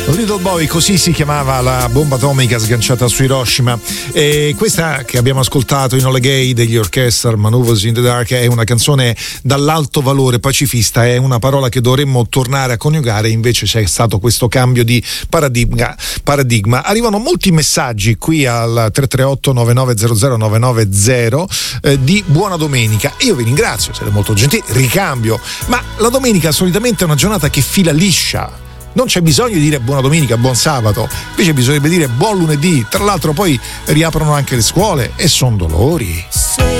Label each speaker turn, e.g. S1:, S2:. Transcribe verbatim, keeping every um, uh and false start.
S1: Little Boy, così si chiamava la bomba atomica sganciata su Hiroshima. E questa che abbiamo ascoltato in Ole Gay degli Orchestra Maneuvers in the Dark è una canzone dall'alto valore pacifista, è una parola che dovremmo tornare a coniugare, invece c'è stato questo cambio di paradigma. paradigma. Arrivano molti messaggi qui al tre tre otto nove nove zero zero nove nove zero eh, di buona domenica. Io vi ringrazio, siete molto gentili, ricambio, ma la domenica solitamente è una giornata che fila liscia. Non c'è bisogno di dire buona domenica, buon sabato, invece bisognerebbe dire buon lunedì. Tra l'altro poi riaprono anche le scuole e son dolori.
S2: Sì.